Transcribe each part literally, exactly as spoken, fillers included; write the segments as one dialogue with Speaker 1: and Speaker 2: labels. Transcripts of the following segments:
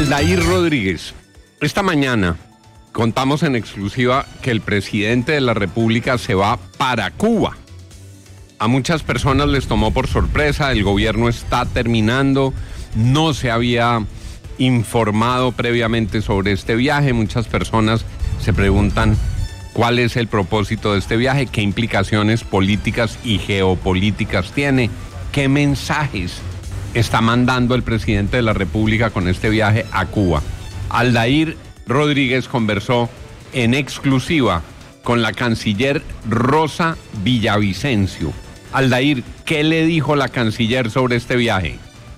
Speaker 1: Aldair Rodríguez, esta mañana contamos en exclusiva que el presidente de la República se va para Cuba. A muchas personas les tomó por sorpresa, el gobierno está terminando, no se había informado previamente sobre este viaje. Muchas personas se preguntan cuál es el propósito de este viaje, qué implicaciones políticas y geopolíticas tiene, qué mensajes está mandando el presidente de la República con este viaje a Cuba. Aldair Rodríguez conversó en exclusiva con la canciller Rosa Villavicencio. Aldair, ¿qué le dijo la canciller sobre este viaje?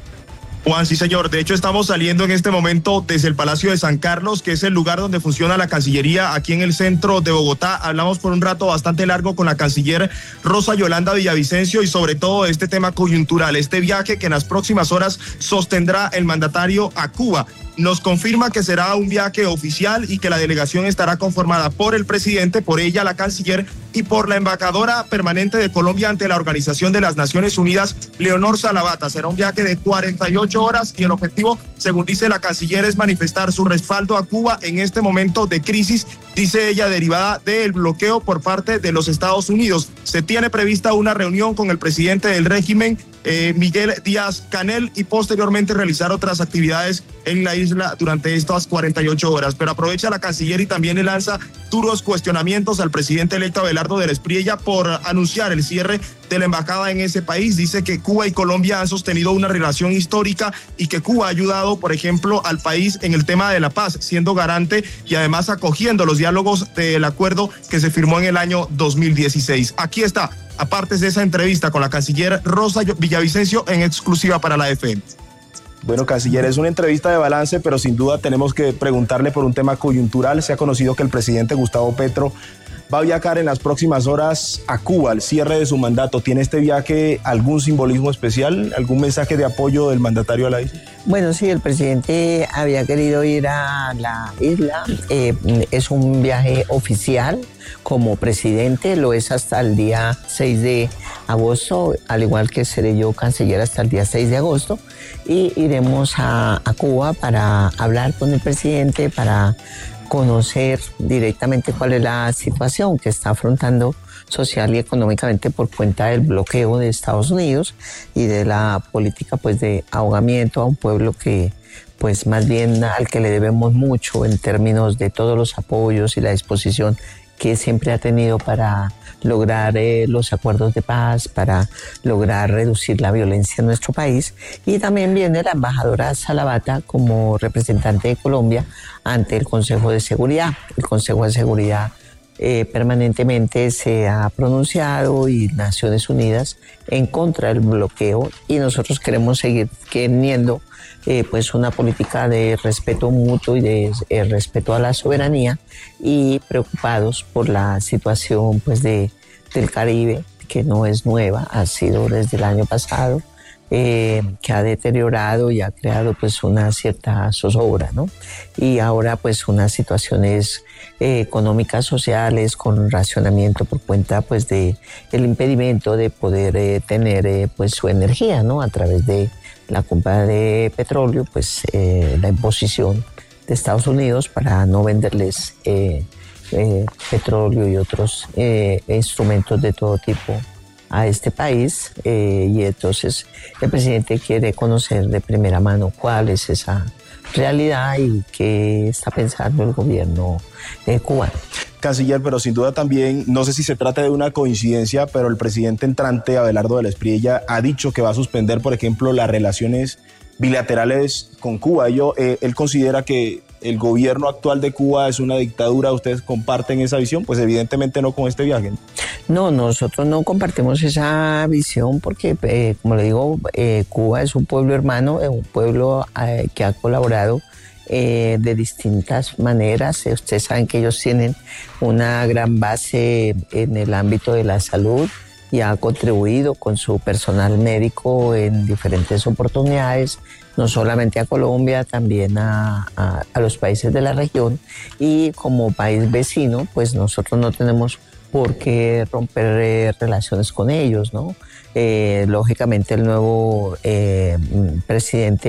Speaker 2: Juan, sí señor, de hecho estamos saliendo en este momento desde el Palacio de San Carlos, que es el lugar donde funciona la Cancillería aquí en el centro de Bogotá. Hablamos por un rato bastante largo con la canciller Rosa Yolanda Villavicencio y sobre todo este tema coyuntural, este viaje que en las próximas horas sostendrá el mandatario a Cuba. Nos confirma que será un viaje oficial y que la delegación estará conformada por el presidente, por ella, la canciller, y por la embajadora permanente de Colombia ante la Organización de las Naciones Unidas, Leonor Salavata. Será un viaje de cuarenta y ocho horas y el objetivo, según dice la canciller, es manifestar su respaldo a Cuba en este momento de crisis, dice ella, derivada del bloqueo por parte de los Estados Unidos. Se tiene prevista una reunión con el presidente del régimen, Eh, Miguel Díaz-Canel, y posteriormente realizar otras actividades en la isla durante estas cuarenta y ocho horas. Pero aprovecha la canciller y también le lanza duros cuestionamientos al presidente electo Abelardo del Espriella por anunciar el cierre de la embajada en ese país. Dice que Cuba y Colombia han sostenido una relación histórica y que Cuba ha ayudado, por ejemplo, al país en el tema de la paz, siendo garante y además acogiendo los diálogos del acuerdo que se firmó en el año dos mil dieciséis. Aquí está, aparte de esa entrevista con la canciller Rosa Villavicencio en exclusiva para la F M.
Speaker 3: Bueno, canciller, es una entrevista de balance, pero sin duda tenemos que preguntarle por un tema coyuntural. Se ha conocido que el presidente Gustavo Petro va a viajar en las próximas horas a Cuba, al cierre de su mandato. ¿Tiene este viaje algún simbolismo especial, algún mensaje de apoyo del mandatario a la isla?
Speaker 4: Bueno, sí, el presidente había querido ir a la isla. Eh, es un viaje oficial como presidente, lo es hasta el día seis de agosto, al igual que seré yo canciller hasta el día seis de agosto, y iremos a, a Cuba para hablar con el presidente, para conocer directamente cuál es la situación que está afrontando social y económicamente por cuenta del bloqueo de Estados Unidos y de la política pues de ahogamiento a un pueblo que pues más bien al que le debemos mucho en términos de todos los apoyos y la disposición que siempre ha tenido para lograr eh, los acuerdos de paz, para lograr reducir la violencia en nuestro país. Y también viene la embajadora Salavata como representante de Colombia ante el Consejo de Seguridad. El Consejo de Seguridad eh, permanentemente se ha pronunciado y Naciones Unidas en contra del bloqueo, y nosotros queremos seguir teniendo Eh, pues una política de respeto mutuo y de eh, respeto a la soberanía, y preocupados por la situación pues de, del Caribe, que no es nueva, ha sido desde el año pasado, eh, que ha deteriorado y ha creado pues una cierta zozobra, ¿no? Y ahora pues unas situaciones eh, económicas, sociales, con racionamiento por cuenta pues de el impedimento de poder eh, tener eh, pues su energía, ¿no? A través de la compra de petróleo, pues eh, la imposición de Estados Unidos para no venderles eh, eh, petróleo y otros eh, instrumentos de todo tipo a este país, eh, y entonces el presidente quiere conocer de primera mano cuál es esa realidad y qué está pensando el gobierno eh, cubano.
Speaker 3: Canciller, pero sin duda también, no sé si se trata de una coincidencia, pero el presidente entrante, Abelardo del Espriella, ha dicho que va a suspender, por ejemplo, las relaciones bilaterales con Cuba. Ello, eh, él considera que el gobierno actual de Cuba es una dictadura. ¿Ustedes comparten esa visión? Pues evidentemente no con este viaje.
Speaker 4: No, nosotros no compartimos esa visión porque, eh, como le digo, eh, Cuba es un pueblo hermano, es un pueblo eh, que ha colaborado eh, de distintas maneras. Ustedes saben que ellos tienen una gran base en el ámbito de la salud y ha contribuido con su personal médico en diferentes oportunidades, no solamente a Colombia, también a, a, a los países de la región. Y como país vecino, pues nosotros no tenemos por qué romper eh, relaciones con ellos, ¿no? Eh, lógicamente el nuevo eh, presidente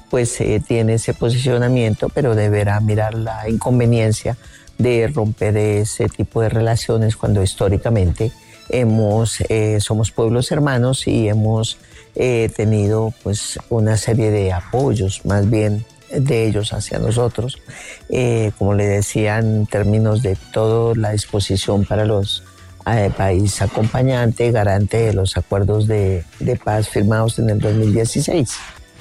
Speaker 4: pues eh, tiene ese posicionamiento, pero deberá mirar la inconveniencia de romper ese tipo de relaciones cuando históricamente hemos, eh, somos pueblos hermanos y hemos eh, tenido pues una serie de apoyos, más bien de ellos hacia nosotros, eh, como le decía, en términos de toda la disposición para los eh, país acompañante, garante de los acuerdos de, de paz firmados en el dos mil dieciséis.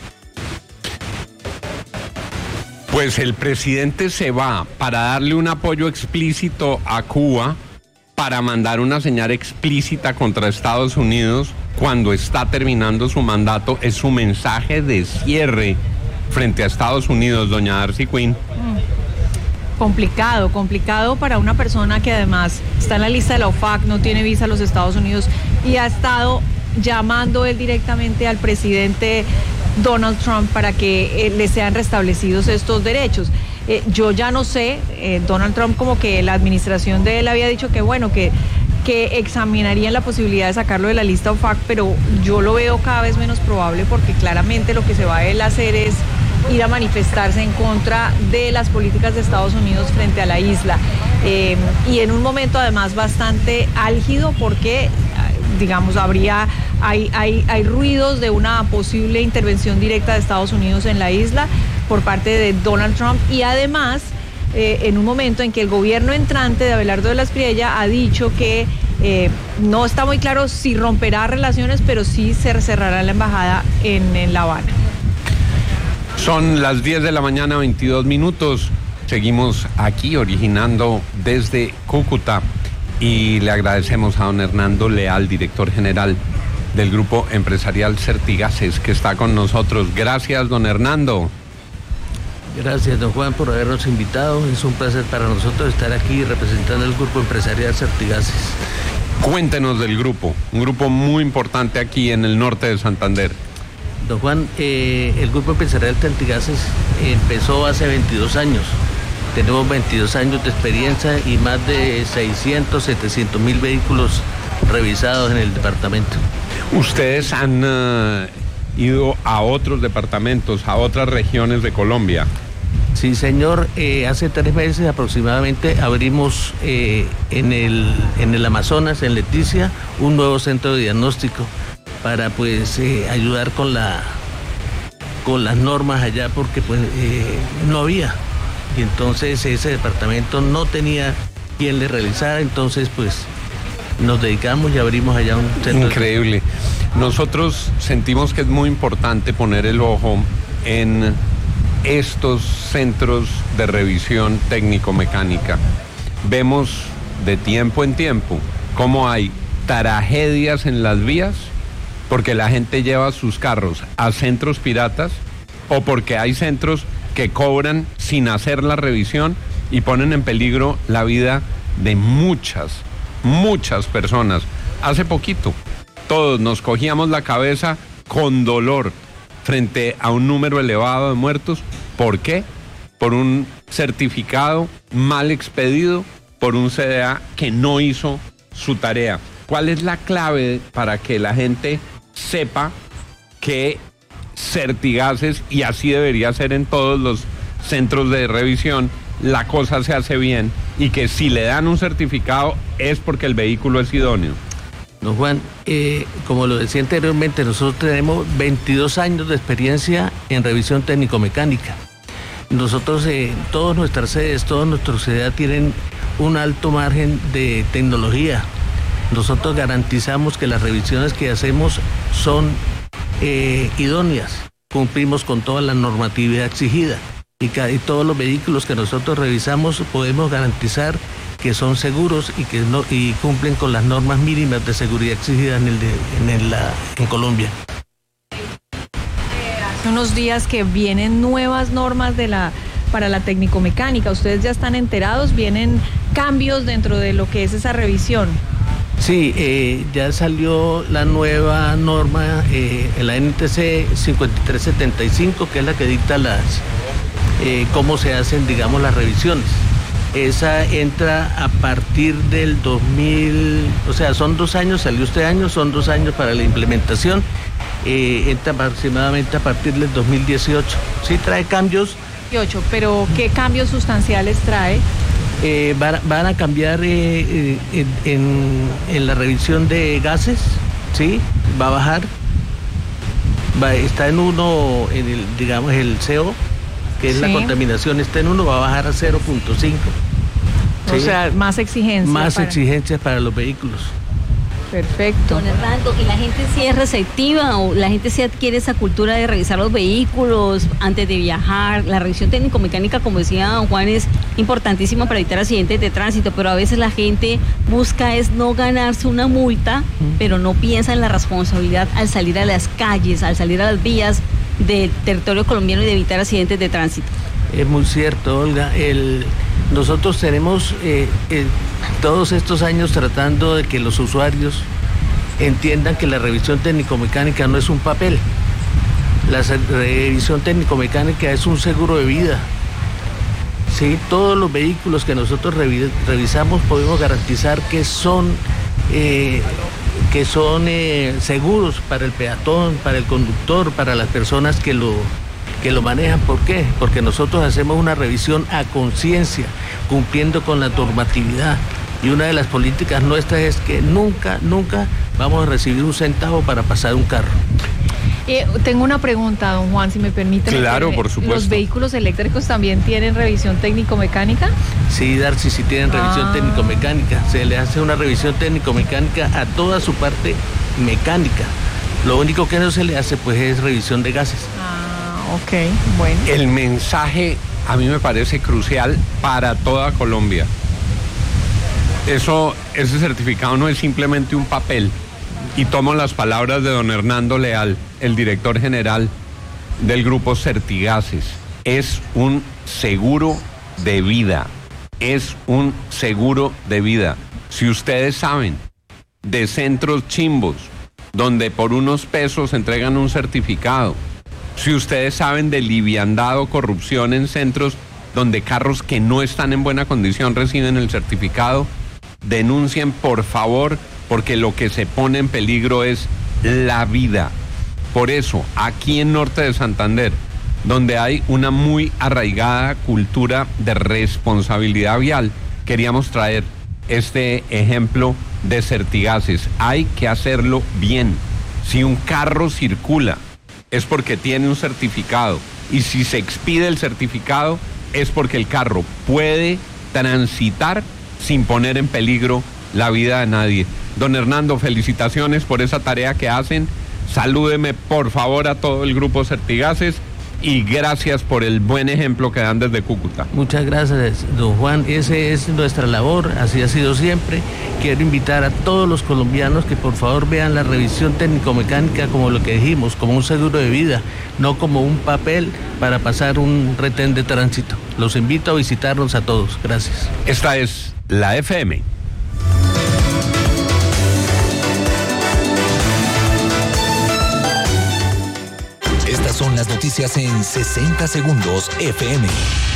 Speaker 1: Pues el presidente se va para darle un apoyo explícito a Cuba, para mandar una señal explícita contra Estados Unidos cuando está terminando su mandato. Es su mensaje de cierre frente a Estados Unidos, doña Darcy Quinn.
Speaker 5: Mm. Complicado, complicado para una persona que además está en la lista de la O F A C, no tiene visa a los Estados Unidos y ha estado llamando él directamente al presidente Donald Trump para que eh, le sean restablecidos estos derechos. Eh, yo ya no sé, eh, Donald Trump como que la administración de él había dicho que bueno, que, que examinarían la posibilidad de sacarlo de la lista O F A C, pero yo lo veo cada vez menos probable porque claramente lo que se va a él hacer es ir a manifestarse en contra de las políticas de Estados Unidos frente a la isla. Eh, y en un momento además bastante álgido porque, digamos, habría, hay, hay, hay ruidos de una posible intervención directa de Estados Unidos en la isla por parte de Donald Trump y además eh, en un momento en que el gobierno entrante de Abelardo de la Espriella ha dicho que eh, no está muy claro si romperá relaciones, pero sí se cerrará la embajada en, en La Habana.
Speaker 1: Son las diez de la mañana, veintidós minutos. Seguimos aquí originando desde Cúcuta y le agradecemos a don Hernando Leal, director general del Grupo Empresarial Certigases, que está con nosotros. Gracias, don Hernando.
Speaker 6: Gracias, don Juan, por habernos invitado. Es un placer para nosotros estar aquí representando el Grupo Empresarial Certigases.
Speaker 1: Cuéntenos del grupo, un grupo muy importante aquí en el norte de Santander.
Speaker 6: Don Juan, eh, el Grupo Empresarial Certigases empezó hace veintidós años. Tenemos veintidós años de experiencia y más de seiscientos, setecientos mil vehículos revisados en el departamento.
Speaker 1: ¿Ustedes han uh, ido a otros departamentos, a otras regiones de Colombia?
Speaker 6: Sí, señor. Eh, hace tres meses aproximadamente abrimos eh, en, el, en el Amazonas, en Leticia, un nuevo centro de diagnóstico para pues eh, ayudar con, la, con las normas allá porque pues eh, no había. Y entonces ese departamento no tenía quien le realizara, entonces pues nos dedicamos y abrimos allá un centro.
Speaker 1: Increíble. Nosotros sentimos que es muy importante poner el ojo en estos centros de revisión técnico-mecánica. Vemos de tiempo en tiempo cómo hay tragedias en las vías porque la gente lleva sus carros a centros piratas o porque hay centros que cobran sin hacer la revisión y ponen en peligro la vida de muchas, muchas personas. Hace poquito, todos nos cogíamos la cabeza con dolor frente a un número elevado de muertos. ¿Por qué? Por un certificado mal expedido, por un C D A que no hizo su tarea. ¿Cuál es la clave para que la gente sepa que Certigases, y así debería ser en todos los centros de revisión, la cosa se hace bien y que si le dan un certificado es porque el vehículo es idóneo?
Speaker 6: Don Juan, eh, como lo decía anteriormente, nosotros tenemos veintidós años de experiencia en revisión técnico-mecánica. Nosotros, eh, todas nuestras sedes, todos nuestros C D A tienen un alto margen de tecnología. Nosotros garantizamos que las revisiones que hacemos son eh, idóneas, cumplimos con toda la normatividad exigida y, cada, y todos los vehículos que nosotros revisamos podemos garantizar que son seguros y que no, y cumplen con las normas mínimas de seguridad exigidas en, el de, en, el, la, en Colombia.
Speaker 5: Hace unos días que vienen nuevas normas de la, para la técnico-mecánica. ¿Ustedes ya están enterados? ¿Vienen cambios dentro de lo que es esa revisión?
Speaker 6: Sí, eh, ya salió la nueva norma, eh, la N T C cincuenta y tres setenta y cinco, que es la que dicta las, eh, cómo se hacen, digamos, las revisiones. Esa entra a partir del dos mil, o sea, son dos años, salió este año, son dos años para la implementación. Eh, entra aproximadamente a partir del dos mil dieciocho. Sí trae cambios.
Speaker 5: dieciocho, pero ¿qué cambios sustanciales trae?
Speaker 6: Eh, van, van a cambiar eh, en, en, en la revisión de gases, ¿sí? Va a bajar. Va, está en uno, en el, digamos, el C O, que es sí. La contaminación, está en uno, va a bajar a cero punto cinco.
Speaker 5: ¿Sí? O sea, más exigencias.
Speaker 6: Más para... exigencias para los vehículos.
Speaker 5: Perfecto.
Speaker 7: Don Hernando, ¿y la gente sí es receptiva o la gente sí adquiere esa cultura de revisar los vehículos antes de viajar? La revisión técnico-mecánica, como decía don Juan, es importantísima para evitar accidentes de tránsito, pero a veces la gente busca es no ganarse una multa, pero no piensa en la responsabilidad al salir a las calles, al salir a las vías del territorio colombiano y de evitar accidentes de tránsito.
Speaker 6: Es muy cierto, Olga. El, nosotros tenemos eh, eh, todos estos años tratando de que los usuarios entiendan que la revisión técnico-mecánica no es un papel. La revisión técnico-mecánica es un seguro de vida. Sí, todos los vehículos que nosotros revi revisamos podemos garantizar que son, eh, que son eh, seguros para el peatón, para el conductor, para las personas que lo... que lo manejan. ¿Por qué? Porque nosotros hacemos una revisión a conciencia, cumpliendo con la normatividad. Y una de las políticas nuestras es que nunca, nunca vamos a recibir un centavo para pasar un carro.
Speaker 5: Eh, tengo una pregunta, don Juan, si me permite.
Speaker 1: Claro,
Speaker 5: meterle.
Speaker 1: por supuesto.
Speaker 5: ¿Los vehículos eléctricos también tienen revisión técnico-mecánica?
Speaker 6: Sí, Darcy, sí tienen revisión
Speaker 5: ah.
Speaker 6: técnico-mecánica. Se le hace una revisión técnico-mecánica a toda su parte mecánica. Lo único que no se le hace, pues, es revisión de gases.
Speaker 5: Ah. Ok, bueno.
Speaker 1: El mensaje a mí me parece crucial para toda Colombia. Eso, ese certificado no es simplemente un papel. Y tomo las palabras de don Hernando Leal, el director general del grupo Certigases. Es un seguro de vida. Es un seguro de vida. Si ustedes saben de centros chimbos donde por unos pesos entregan un certificado, si ustedes saben de liviandad o corrupción en centros donde carros que no están en buena condición reciben el certificado, denuncien por favor, porque lo que se pone en peligro es la vida. Por eso, aquí en Norte de Santander, donde hay una muy arraigada cultura de responsabilidad vial, queríamos traer este ejemplo de Certigases. Hay que hacerlo bien. Si un carro circula, es porque tiene un certificado, y si se expide el certificado es porque el carro puede transitar sin poner en peligro la vida de nadie. Don Hernando, felicitaciones por esa tarea que hacen. Salúdeme por favor a todo el grupo Certigases y gracias por el buen ejemplo que dan desde Cúcuta.
Speaker 6: Muchas gracias, don Juan. Esa es nuestra labor, así ha sido siempre. Quiero invitar a todos los colombianos que por favor vean la revisión técnico-mecánica como lo que dijimos, como un seguro de vida, no como un papel para pasar un retén de tránsito. Los invito a visitarnos a todos. Gracias.
Speaker 1: Esta es la F M.
Speaker 8: Estas son las noticias en sesenta segundos F M.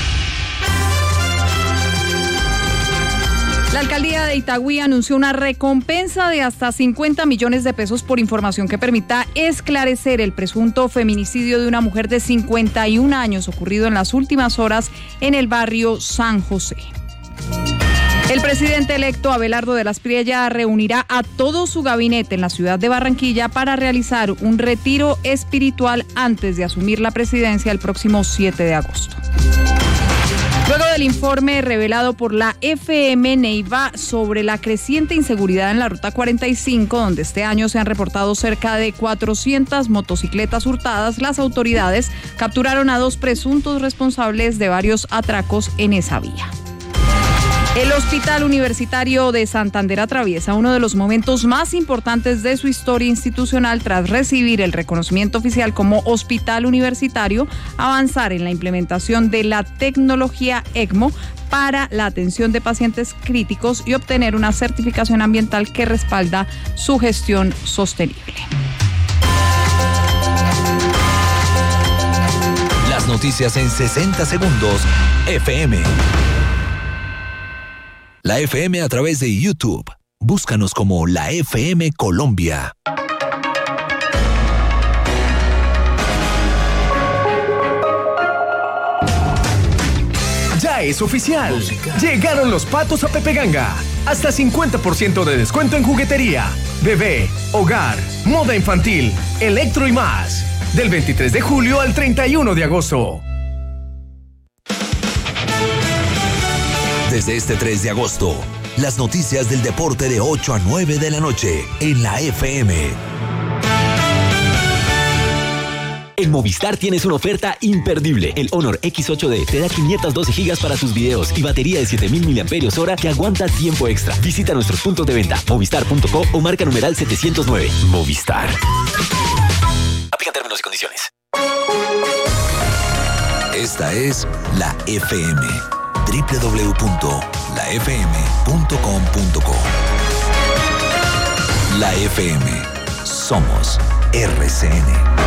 Speaker 9: La alcaldía de Itagüí anunció una recompensa de hasta cincuenta millones de pesos por información que permita esclarecer el presunto feminicidio de una mujer de cincuenta y un años ocurrido en las últimas horas en el barrio San José. El presidente electo Abelardo de la Espriella reunirá a todo su gabinete en la ciudad de Barranquilla para realizar un retiro espiritual antes de asumir la presidencia el próximo siete de agosto. Luego del informe revelado por la F M Neiva sobre la creciente inseguridad en la Ruta cuarenta y cinco, donde este año se han reportado cerca de cuatrocientas motocicletas hurtadas, las autoridades capturaron a dos presuntos responsables de varios atracos en esa vía. El Hospital Universitario de Santander atraviesa uno de los momentos más importantes de su historia institucional tras recibir el reconocimiento oficial como hospital universitario, avanzar en la implementación de la tecnología ECMO para la atención de pacientes críticos y obtener una certificación ambiental que respalda su gestión sostenible.
Speaker 8: Las noticias en sesenta segundos F M. La F M a través de YouTube. Búscanos como La F M Colombia.
Speaker 10: Ya es oficial. Llegaron los patos a Pepe Ganga. Hasta cincuenta por ciento de descuento en juguetería, bebé, hogar, moda infantil, electro y más. Del veintitrés de julio al treinta y uno de agosto.
Speaker 8: Desde este tres de agosto, las noticias del deporte de ocho a nueve de la noche en la F M.
Speaker 11: En Movistar tienes una oferta imperdible. El Honor X ocho D te da quinientos doce gigas para tus videos y batería de siete mil miliamperios hora que aguanta tiempo extra. Visita nuestros puntos de venta, movistar punto co o marca numeral setecientos nueve. Movistar. Aplican términos y condiciones.
Speaker 8: Esta es la F M. doble u doble u doble u punto la f m punto com punto co. La F M. Somos R C N.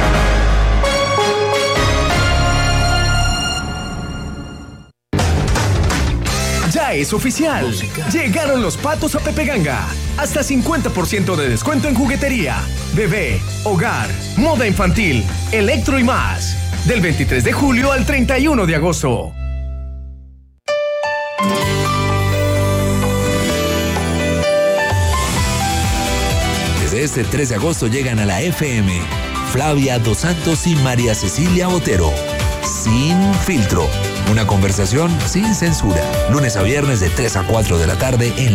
Speaker 10: Ya es oficial. Llegaron los patos a Pepe Ganga. Hasta cincuenta por ciento de descuento en juguetería, bebé, hogar, moda infantil, electro y más. Del veintitrés de julio al treinta y uno de agosto.
Speaker 8: Desde este tres de agosto llegan a la F M Flavia Dos Santos y María Cecilia Otero. Sin filtro. Una conversación sin censura. Lunes a viernes de tres a cuatro de la tarde en